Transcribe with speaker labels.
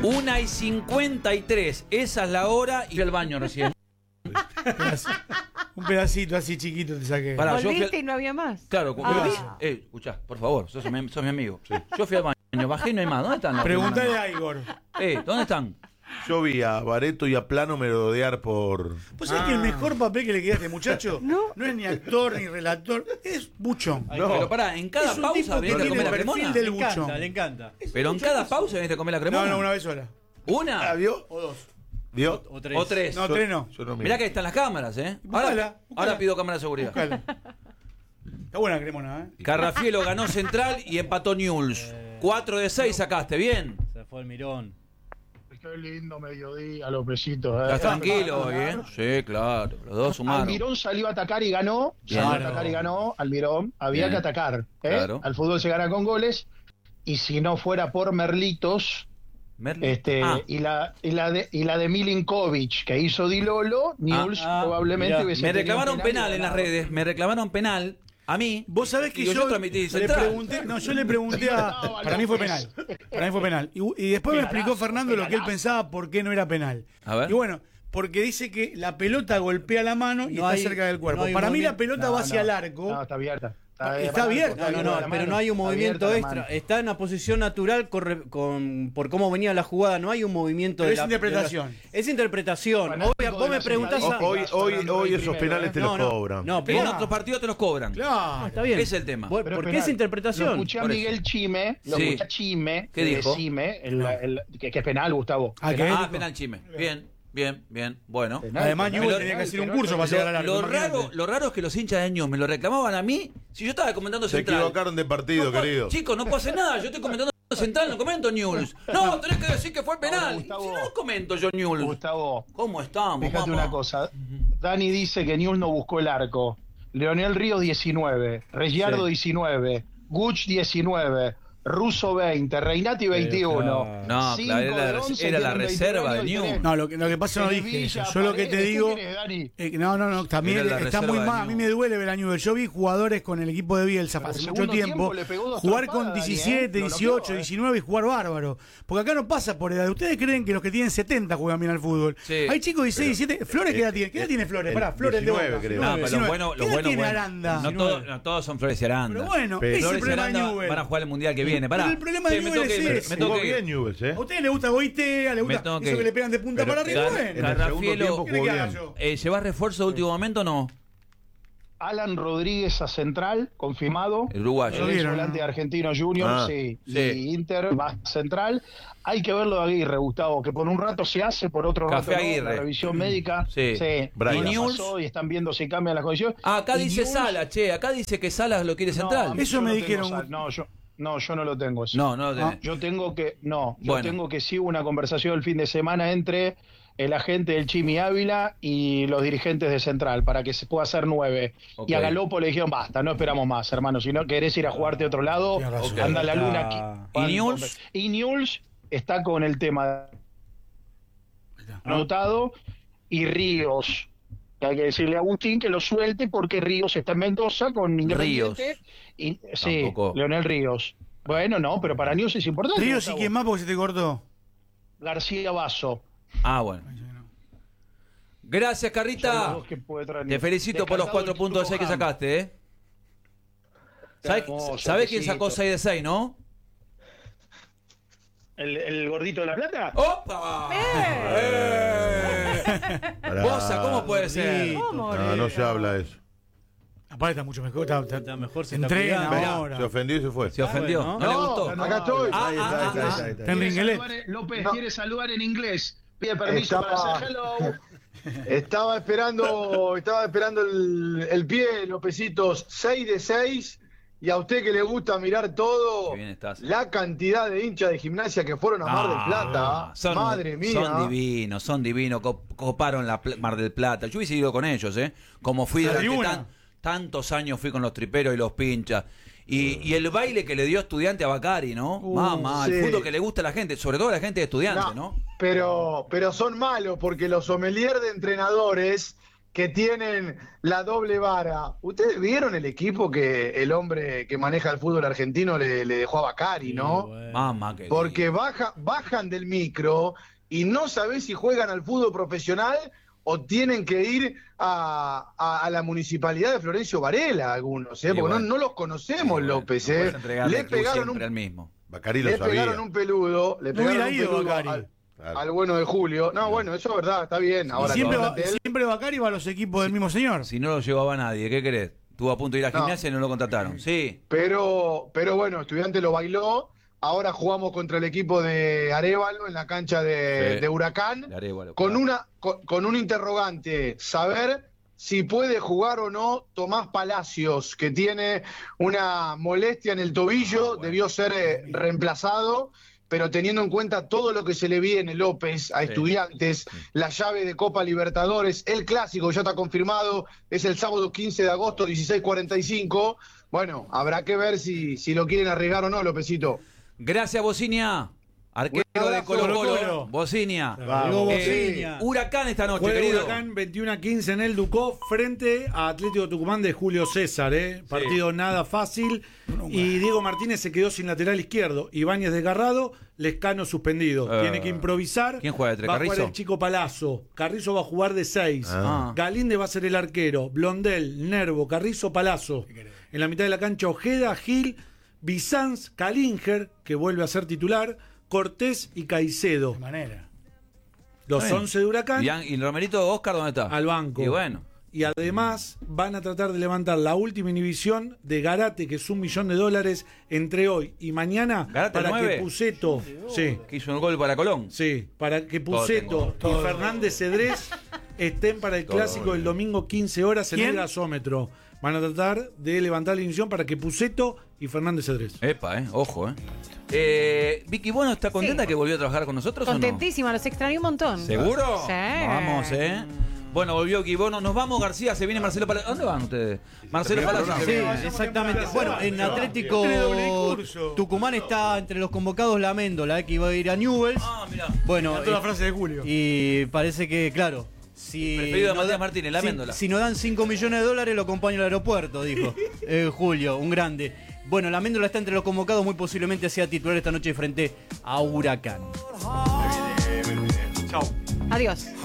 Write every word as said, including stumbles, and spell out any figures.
Speaker 1: una y cincuenta y tres. Esa es la hora y fui al baño recién.
Speaker 2: Un pedacito así chiquito te saqué.
Speaker 1: Pará, yo fui
Speaker 3: ¿Volviste
Speaker 1: al-
Speaker 3: y no había más?
Speaker 1: Claro, como
Speaker 3: Ah.
Speaker 1: eh, escuchá, por favor, sos mi, sos mi amigo. Yo fui al baño, bajé y no hay más. ¿Dónde están? las
Speaker 2: Preguntale
Speaker 1: hermanas?
Speaker 2: a Igor.
Speaker 1: Eh, ¿dónde están?
Speaker 4: Yo vi a Bareto y a Plano merodear por...
Speaker 2: ¿Vos sabés que el mejor papel que le queda a este muchacho
Speaker 3: No.
Speaker 2: no es ni actor ni relator, es buchón?
Speaker 4: No.
Speaker 1: Pero pará, en cada
Speaker 2: Es un
Speaker 1: pausa
Speaker 2: tipo que
Speaker 1: veniste a
Speaker 2: tiene
Speaker 1: comer la
Speaker 2: el perfil
Speaker 1: cremona.
Speaker 2: del
Speaker 5: Le encanta,
Speaker 2: buchón.
Speaker 5: le encanta.
Speaker 1: Pero en cada pausa veniste a comer la
Speaker 2: No,
Speaker 1: cremona.
Speaker 2: no, una vez sola.
Speaker 1: ¿Una?
Speaker 4: Ah, ¿vio?
Speaker 2: O dos.
Speaker 4: ¿Vio?
Speaker 5: O tres.
Speaker 1: O tres.
Speaker 2: No, tres no.
Speaker 4: Yo no miro.
Speaker 1: Mirá que están las cámaras, ¿eh?
Speaker 2: Buscala,
Speaker 1: Ahora,
Speaker 2: buscala.
Speaker 1: ahora pido cámara de seguridad.
Speaker 2: Buscala. Está buena la cremona, ¿eh?
Speaker 1: Carrafielo ganó Central y empató Newell's. cuatro de seis sacaste, bien.
Speaker 5: Se fue el mirón.
Speaker 6: Qué lindo mediodía, los besitos. ¿eh?
Speaker 1: Estás tranquilo hoy, ¿eh? Sí, claro. Los dos sumaron.
Speaker 6: Almirón salió a atacar y ganó.
Speaker 1: Bien.
Speaker 6: Salió a
Speaker 2: Claro.
Speaker 6: atacar y ganó. Almirón. Había
Speaker 1: Bien.
Speaker 6: que atacar. ¿eh?
Speaker 1: Claro.
Speaker 6: Al fútbol se gana con goles. Y si no fuera por Merlitos
Speaker 1: Merli.
Speaker 6: este,
Speaker 1: Ah,
Speaker 6: y, la, y, la de, y la de Milinkovic que hizo Di Lolo, Newell's
Speaker 5: ah,
Speaker 6: probablemente
Speaker 5: mirá.
Speaker 6: hubiese
Speaker 1: me
Speaker 6: tenido
Speaker 1: reclamaron
Speaker 6: un
Speaker 1: penal
Speaker 6: y
Speaker 1: en las
Speaker 6: ganado.
Speaker 1: redes. Me reclamaron penal a mí.
Speaker 2: Vos sabés que
Speaker 1: Digo,
Speaker 2: yo,
Speaker 1: yo transmití
Speaker 2: le
Speaker 1: Central.
Speaker 2: pregunté, no, yo le pregunté a,
Speaker 6: No,
Speaker 2: para mí fue
Speaker 6: López.
Speaker 2: penal, para mí fue penal, y, y después me explicó
Speaker 6: Penalazo,
Speaker 2: Fernando lo que él
Speaker 6: penalazo.
Speaker 2: pensaba por qué no era penal.
Speaker 1: A ver.
Speaker 2: Y bueno, porque dice que la pelota golpea la mano y
Speaker 5: No
Speaker 2: está
Speaker 5: hay-
Speaker 2: cerca del cuerpo.
Speaker 5: no hay
Speaker 2: Para mí la
Speaker 5: movimiento.
Speaker 2: pelota
Speaker 6: No,
Speaker 2: va hacia
Speaker 6: no,
Speaker 2: el arco.
Speaker 6: No, está abierta.
Speaker 2: Ah, está
Speaker 6: para-
Speaker 2: abierta.
Speaker 6: está
Speaker 5: No, no,
Speaker 6: abierta
Speaker 5: no,
Speaker 6: la
Speaker 5: pero
Speaker 6: mano,
Speaker 5: no hay un
Speaker 6: está
Speaker 5: movimiento
Speaker 6: abierta la
Speaker 5: extra.
Speaker 6: mano.
Speaker 5: Está en una posición natural corre- con, por cómo venía la jugada. No hay un movimiento
Speaker 2: Pero
Speaker 5: de
Speaker 2: es
Speaker 5: la-
Speaker 2: interpretación.
Speaker 5: de la- es interpretación.
Speaker 6: Fanático
Speaker 5: Obvio, vos
Speaker 6: de
Speaker 5: me
Speaker 6: la
Speaker 5: preguntás.
Speaker 6: Central.
Speaker 5: a-
Speaker 4: Hoy, hoy, hoy esos
Speaker 6: Primero,
Speaker 4: penales
Speaker 6: ¿eh?
Speaker 4: te
Speaker 5: No,
Speaker 4: los
Speaker 5: no,
Speaker 4: cobran.
Speaker 5: no,
Speaker 1: En
Speaker 5: pero-
Speaker 1: otros partidos te los cobran.
Speaker 2: Claro.
Speaker 5: Está bien.
Speaker 1: Es el tema.
Speaker 5: Bueno,
Speaker 6: Pero
Speaker 5: porque
Speaker 6: penal.
Speaker 5: es interpretación.
Speaker 6: Lo escuché a
Speaker 1: Por eso.
Speaker 6: Miguel Chime, lo
Speaker 1: Sí.
Speaker 6: escuché a Chime,
Speaker 1: ¿Qué
Speaker 6: que
Speaker 1: dijo?
Speaker 6: Chime, el- el- que, que es penal, Gustavo.
Speaker 2: Ah, ¿qué?
Speaker 1: Ah, penal Chime. Bien, bien, bien. Bueno.
Speaker 6: Penal,
Speaker 2: Además,
Speaker 6: penal,
Speaker 2: Newell
Speaker 6: penal,
Speaker 2: tenía que hacer un
Speaker 6: penal,
Speaker 2: curso para
Speaker 6: penal.
Speaker 2: llegar al arco.
Speaker 1: Lo
Speaker 2: imagínate.
Speaker 1: raro, lo raro es que los hinchas de Newell's me lo reclamaban a mí si yo estaba comentando
Speaker 4: Se
Speaker 1: Central.
Speaker 4: equivocaron de partido,
Speaker 1: No puedo-
Speaker 4: querido.
Speaker 1: Chicos, no puedo hacer nada. Yo estoy comentando Central, no comento Newell's. No, tenés que decir que fue penal.
Speaker 6: Ahora, Gustavo,
Speaker 1: Si no, no comento yo Newell's.
Speaker 6: Gustavo,
Speaker 1: ¿Cómo estamos,
Speaker 6: fíjate
Speaker 1: mamá?
Speaker 6: una cosa. Dani dice que Newell no buscó el arco. Leonel Ríos diecinueve, Reggiardo
Speaker 1: Sí.
Speaker 6: diecinueve, Guch diecinueve, Russo veinte, Reinati veintiuno.
Speaker 5: claro.
Speaker 1: No,
Speaker 6: Cinco
Speaker 1: claro, era
Speaker 6: de
Speaker 1: la-
Speaker 6: once
Speaker 1: era la
Speaker 6: tienen
Speaker 1: reserva de
Speaker 6: veintiún años y
Speaker 1: Newell.
Speaker 6: tenés-
Speaker 2: No, lo que, lo que pasa no
Speaker 6: tenés
Speaker 2: dije eso.
Speaker 6: Villa,
Speaker 2: Yo lo que te
Speaker 6: Paredes, ¿qué
Speaker 2: digo.
Speaker 6: querés, Dani?
Speaker 2: eh, no, no, no. También
Speaker 1: Era la
Speaker 2: está
Speaker 1: reserva
Speaker 2: muy
Speaker 1: de
Speaker 2: mal. A mí
Speaker 1: Newell.
Speaker 2: me duele ver a Newell. Yo vi jugadores con el equipo de Bielsa
Speaker 6: Pero
Speaker 2: hace
Speaker 6: el
Speaker 2: mucho
Speaker 6: segundo
Speaker 2: tiempo
Speaker 6: tiempo le pegó dos
Speaker 2: jugar con
Speaker 6: trompadas, Dani,
Speaker 2: diecisiete,
Speaker 6: ¿eh? Lo
Speaker 2: dieciocho,
Speaker 6: noqueó, ¿eh?
Speaker 2: diecinueve y jugar bárbaro. Porque acá no pasa por edad. ¿Ustedes creen que los que tienen setenta juegan bien al fútbol?
Speaker 1: Sí.
Speaker 2: Hay chicos de dieciséis, diecisiete. Flores, ¿qué edad tiene? ¿Qué edad tiene Flores?
Speaker 4: el
Speaker 2: Pará, Flores el de
Speaker 4: diecinueve,
Speaker 2: Boca.
Speaker 4: creo.
Speaker 1: No,
Speaker 4: No,
Speaker 1: pero los
Speaker 2: diecinueve.
Speaker 1: buenos,
Speaker 2: ¿Qué
Speaker 1: los
Speaker 2: edad
Speaker 1: buenos,
Speaker 2: tiene
Speaker 1: buenos.
Speaker 2: Aranda?
Speaker 1: No, todos, no todos son Flores y Aranda.
Speaker 2: Pero bueno,
Speaker 4: Pero
Speaker 2: ese es el
Speaker 1: Flores y
Speaker 2: problema de
Speaker 1: Aranda
Speaker 2: Newell.
Speaker 1: van a jugar el mundial que viene. Pará.
Speaker 2: Pero el problema de
Speaker 1: Che, me
Speaker 2: Newell
Speaker 1: tengo que
Speaker 2: es
Speaker 1: ir,
Speaker 2: ese.
Speaker 1: me tengo
Speaker 4: Jugó
Speaker 1: que ir.
Speaker 4: bien Newell's, ¿eh?
Speaker 2: ¿A ustedes les gusta Goitea? ¿Les
Speaker 1: Me
Speaker 2: gusta
Speaker 1: tengo que
Speaker 2: eso
Speaker 1: ir.
Speaker 2: que le pegan de punta
Speaker 4: Pero
Speaker 2: para arriba?
Speaker 1: Gar-
Speaker 2: Bueno.
Speaker 4: En el segundo
Speaker 1: Carrafielo,
Speaker 4: tiempo
Speaker 2: ¿Qué le
Speaker 4: jugó
Speaker 2: queda
Speaker 4: bien.
Speaker 2: yo?
Speaker 1: Eh, ¿Llevas refuerzo de último momento o no?
Speaker 6: Alan Rodríguez a central, confirmado.
Speaker 1: El uruguayo.
Speaker 2: Lo
Speaker 6: El ex
Speaker 2: vieron,
Speaker 6: volante
Speaker 2: ¿no?
Speaker 6: argentino Junior,
Speaker 4: Ah,
Speaker 6: sí.
Speaker 1: sí.
Speaker 6: Y Inter va central. Hay que verlo de Aguirre, Gustavo, que por un rato se hace, por otro
Speaker 1: Café
Speaker 6: rato no.
Speaker 1: Aguirre.
Speaker 6: La revisión médica.
Speaker 1: Sí.
Speaker 4: Brian.
Speaker 6: Y
Speaker 1: ¿Y Newell's?
Speaker 6: pasó y están viendo si cambian las condiciones.
Speaker 1: Ah, acá
Speaker 6: Y
Speaker 1: dice
Speaker 6: Newell's-
Speaker 1: Salas, che. Acá dice que Salas lo quiere
Speaker 6: No,
Speaker 1: Central.
Speaker 6: a mí
Speaker 2: Eso
Speaker 6: yo
Speaker 2: me
Speaker 6: no tengo
Speaker 2: dijeron.
Speaker 6: sal- No, yo, no, yo no lo tengo eso.
Speaker 1: No, no lo tenés.
Speaker 6: Yo tengo que, no, yo
Speaker 1: Bueno.
Speaker 6: tengo que sí una conversación el fin de semana entre el agente del Chimi Ávila y los dirigentes de Central para que se pueda hacer nueve.
Speaker 1: Ok.
Speaker 6: Y a Galopo le dijeron, basta, no esperamos más, hermano. Si no querés ir a jugarte a otro lado,
Speaker 2: Tienes razón.
Speaker 6: anda a la luna
Speaker 5: Ah.
Speaker 6: aquí.
Speaker 1: ¿Y Newell's?
Speaker 6: Y Newell's está con el tema anotado y Ríos. Que hay que decirle a Agustín que lo suelte porque Ríos está en Mendoza con Independiente. Y, sí,
Speaker 1: Tampoco.
Speaker 6: Leonel Ríos. Bueno, no, pero para Newell's es importante.
Speaker 2: Ríos y
Speaker 6: Gustavo.
Speaker 2: quién más porque se te cortó.
Speaker 6: García Basso.
Speaker 1: Ah, bueno. Gracias,
Speaker 6: Son los
Speaker 1: Carrita.
Speaker 6: dos que puede traer
Speaker 1: Te
Speaker 6: Newell's.
Speaker 1: felicito por los
Speaker 6: Descartado
Speaker 1: cuatro
Speaker 6: el
Speaker 1: puntos de seis que
Speaker 6: Turco Ham.
Speaker 1: sacaste, ¿eh? ¿Sabés,
Speaker 6: Hermoso,
Speaker 1: ¿sabés quién
Speaker 6: besito.
Speaker 1: sacó seis de seis, no?
Speaker 6: ¿El, el gordito de la plata?
Speaker 1: ¡Opa! ¡Eh!
Speaker 4: Pará.
Speaker 1: Bosa, ¿cómo puede ser?
Speaker 3: ¿Cómo?
Speaker 4: No, no se habla de eso.
Speaker 2: Aparte está mucho mejor. Está, está-
Speaker 5: Está mejor, se
Speaker 2: se
Speaker 5: está
Speaker 2: entrena
Speaker 5: cuidando.
Speaker 2: ahora.
Speaker 4: Se ofendió y se fue.
Speaker 1: Se ofendió.
Speaker 5: bueno.
Speaker 1: ¿No, le
Speaker 6: No,
Speaker 1: gustó?
Speaker 6: no,
Speaker 7: Acá estoy.
Speaker 1: Ah,
Speaker 4: Ahí está,
Speaker 1: ah,
Speaker 4: ahí está,
Speaker 1: ah,
Speaker 4: ahí está, ahí está.
Speaker 2: Está en
Speaker 6: Quiere
Speaker 2: inglés.
Speaker 6: saludar en- López
Speaker 7: No.
Speaker 6: quiere saludar en inglés. Pide permiso
Speaker 7: Estaba-
Speaker 6: para hacer hello.
Speaker 7: Estaba esperando, estaba esperando el, el pie, Lopecitos, seis de seis. Y a usted que le gusta mirar todo,
Speaker 1: Qué bien estás.
Speaker 7: la cantidad de hinchas de Gimnasia que fueron a Mar del Plata.
Speaker 1: Ah, son,
Speaker 7: Madre mía.
Speaker 1: Son divinos, son divinos. cop- Coparon la pl- Mar del Plata. Yo hubiese ido con ellos, ¿eh? Como fui
Speaker 2: La
Speaker 1: durante
Speaker 2: tribuna.
Speaker 1: tan- tantos años, fui con los triperos y los pinchas. Y, y el baile que le dio Estudiante a Bacari, ¿no?
Speaker 7: Uh,
Speaker 1: Mamá, el
Speaker 7: sí.
Speaker 1: fútbol que le gusta a la gente, sobre todo a la gente de Estudiante, ¿no?
Speaker 7: Pero, pero son malos porque los sommelier de entrenadores que tienen la doble vara. ¿Ustedes vieron el equipo que el hombre que maneja el fútbol argentino le, le dejó a Bacari, no?
Speaker 1: Mamá, que
Speaker 7: Porque baja, bajan del micro y no sabés si juegan al fútbol profesional o tienen que ir a, a, a la municipalidad de Florencio Varela algunos, ¿eh? Porque
Speaker 1: bueno.
Speaker 7: no, no los conocemos,
Speaker 1: Sí,
Speaker 7: López.
Speaker 1: no
Speaker 7: ¿eh?
Speaker 1: puedes entregarle
Speaker 7: Le
Speaker 1: el club
Speaker 7: pegaron
Speaker 1: siempre
Speaker 7: un,
Speaker 1: al mismo.
Speaker 4: Bacari lo
Speaker 7: le
Speaker 4: sabía.
Speaker 7: pegaron un peludo, le
Speaker 2: No
Speaker 7: pegaron
Speaker 2: hubiera
Speaker 7: un
Speaker 2: ido
Speaker 7: peludo
Speaker 2: Bacari.
Speaker 7: al,
Speaker 4: Claro.
Speaker 7: al bueno de Julio. No, bueno, eso es verdad, está bien. Ahora,
Speaker 2: Y siempre, va,
Speaker 7: acordate él.
Speaker 2: siempre Bacari va a los equipos del mismo señor.
Speaker 1: Si no lo llevaba nadie, ¿qué querés? Estuvo a punto de ir a
Speaker 7: No.
Speaker 1: gimnasia y no lo contrataron. Sí.
Speaker 7: Pero, pero bueno, Estudiante lo bailó. Ahora jugamos contra el equipo de Arévalo en la cancha de,
Speaker 1: Sí.
Speaker 7: de Huracán.
Speaker 1: De Arévalo,
Speaker 7: con
Speaker 1: claro.
Speaker 7: una con, con un interrogante, saber si puede jugar o no Tomás Palacios, que tiene una molestia en el tobillo, debió ser eh, reemplazado, pero teniendo en cuenta todo lo que se le viene, López, a
Speaker 1: Sí.
Speaker 7: Estudiantes, la llave de Copa Libertadores, el clásico ya está confirmado, es el sábado quince de agosto, dieciséis cuarenta y cinco. Bueno, habrá que ver si, si lo quieren arriesgar o no, Lópezito.
Speaker 1: Gracias, Bocinia. Arquero
Speaker 7: Un
Speaker 1: de
Speaker 7: abrazo,
Speaker 1: Colo Colo.
Speaker 2: Colo-Colo.
Speaker 1: Bocinia.
Speaker 5: Llegó
Speaker 1: Eh,
Speaker 5: Bocinia.
Speaker 1: Huracán esta noche,
Speaker 3: Juega
Speaker 1: querido.
Speaker 3: Huracán veintiuno a quince en el Ducó frente a Atlético Tucumán de Julio César, ¿eh? Partido nada fácil. Y Diego Martínez se quedó sin lateral izquierdo. Ibáñez desgarrado, Lescano suspendido.
Speaker 1: Eh,
Speaker 3: Tiene que improvisar.
Speaker 1: ¿quién juega de tres?
Speaker 3: Va a jugar
Speaker 1: ¿Carrizo?
Speaker 3: el chico Palazzo. Carrizo va a jugar de seis.
Speaker 1: Ah.
Speaker 3: Galíndez va a ser el arquero. Blondel, Nervo, Carrizo, Palazzo. En la mitad de la cancha Ojeda, Gil, Bizanz, Calinger, que vuelve a ser titular, Cortés y Caicedo.
Speaker 2: De manera.
Speaker 3: Los
Speaker 1: Está bien.
Speaker 3: once de Huracán.
Speaker 1: ¿Y, y el Romerito Oscar dónde está?
Speaker 3: Al banco.
Speaker 1: Y bueno.
Speaker 3: Y además van a tratar de levantar la última inhibición de Garate, que es un millón de dólares entre hoy y mañana,
Speaker 1: ¿Garate
Speaker 3: para
Speaker 1: nueve?
Speaker 3: que Puceto, sí,
Speaker 1: Que hizo un gol para Colón.
Speaker 3: sí, para que
Speaker 1: Todo
Speaker 3: Puceto
Speaker 1: tengo.
Speaker 3: y Fernández Cedrés estén para el
Speaker 1: Todo
Speaker 3: clásico
Speaker 1: bien.
Speaker 3: del domingo quince horas en
Speaker 2: ¿Quién?
Speaker 3: el gasómetro. Van a tratar de levantar la inhibición para que Puceto y Fernández Cedrés.
Speaker 1: Epa, eh. Ojo, eh. eh Vicky, bueno, ¿está contenta
Speaker 8: Sí.
Speaker 1: que volvió a trabajar con nosotros
Speaker 8: Contentísima, los extrañé un montón.
Speaker 1: o no? ¿Seguro?
Speaker 8: Sí.
Speaker 1: Vamos, eh. Bueno, volvió Guibono. Nos vamos, García. Se viene Marcelo Palacio. ¿A dónde van ustedes? Marcelo Palacio. se
Speaker 5: Sí,
Speaker 1: viene.
Speaker 5: exactamente. Bueno, en Atlético
Speaker 2: Tiene doble curso.
Speaker 5: Tucumán está entre los convocados la Méndola, eh, que iba a ir a Newell's.
Speaker 1: Ah, mirá.
Speaker 5: Bueno,
Speaker 2: Cantó la
Speaker 5: y-
Speaker 2: frase de Julio.
Speaker 5: y parece que, claro, si
Speaker 1: Preferido de
Speaker 5: no
Speaker 1: Matías
Speaker 5: da-
Speaker 1: Martínez, la
Speaker 5: si-
Speaker 1: Méndola.
Speaker 5: Si nos dan cinco millones de dólares, lo acompaño al aeropuerto, dijo eh, Julio, un grande. Bueno, la Méndola está entre los convocados, muy posiblemente sea titular esta noche frente a Huracán.
Speaker 2: Chau.
Speaker 8: Adiós.